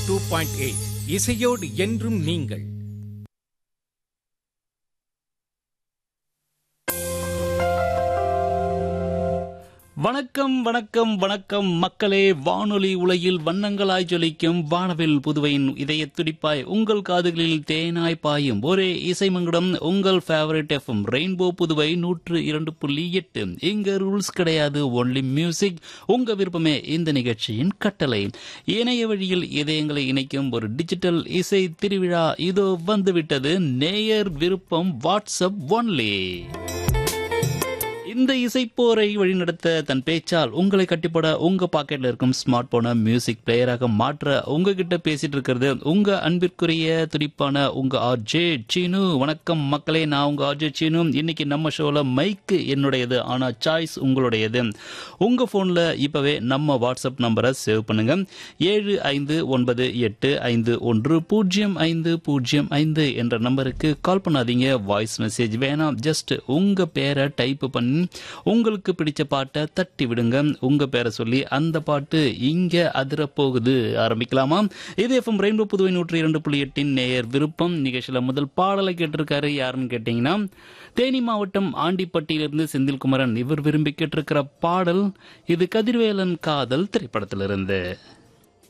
102.8 இசையோடு என்றும் நீங்கள். வணக்கம் வணக்கம் வணக்கம் மக்களே. வானொலி உலகில் வண்ணங்களாய் ஜொலிக்கும் வானவில் புதுவையின் இதய துடிப்பாய் உங்கள் காதுகளில் தேனாய் பாயும் ஒரே இசைமங்குடம் உங்கள் ஃபேவரட் எஃப்எம் ரெயின்போ புதுவை 102.8. இங்க ரூல்ஸ் கிடையாது, ஒன்லி மியூசிக். உங்க விருப்பமே இந்த நிகழ்ச்சியின் கட்டளை. இணைய வழியில் இதயங்களை இணைக்கும் ஒரு டிஜிட்டல் இசை திருவிழா இதோ வந்துவிட்டது. நேயர் விருப்பம் வாட்ஸ்அப் ஒன்லி. இந்த இசைப்போரை வழிநடத்த தன் பேச்சால் உங்களை கட்டிப்பட உங்க பாக்கெட்ல இருக்கும் ஸ்மார்ட் போனை மியூசிக் பிளேயராக மாற்ற உங்ககிட்ட பேசிட்டு இருக்கிறது உங்க அன்பிற்குரிய துடிப்பான உங்க ஆர்ஜே சீனு. வணக்கம் மக்களே, நான் உங்க ஆர்ஜே சீனு. இன்னைக்கு நம்ம ஷோல மைக்கு என்னுடையது, ஆனா சாய்ஸ் உங்களுடையது. உங்க போன்ல இப்பவே நம்ம வாட்ஸ்அப் நம்பரை சேவ் பண்ணுங்க. 7591510505 என்ற நம்பருக்கு கால் பண்ணாதீங்க. வாய்ஸ் மெசேஜ் வேணாம். ஜஸ்ட் உங்க பேரை டைப் பண்ணி உங்களுக்கு பிடிச்ச பாட்டை தட்டி விடுங்க. உங்க பேரை சொல்லி அந்த பாட்டு இங்க அதிர போகுது. ஆரம்பிக்கலாமா? இது எஃப்எம் ரெயின்போ புதுவை 102.8 நேயர் விருப்பம் நிகழ்ச்சியில முதல் பாடலை கேட்டிருக்காரு. யாருன்னு கேட்டீங்கன்னா, தேனி மாவட்டம் ஆண்டிப்பட்டியிலிருந்து செந்தில்குமரன். இவர் விரும்பி கேட்டிருக்கிற பாடல் இது கதிர்வேலன் காதல் திரைப்படத்திலிருந்து.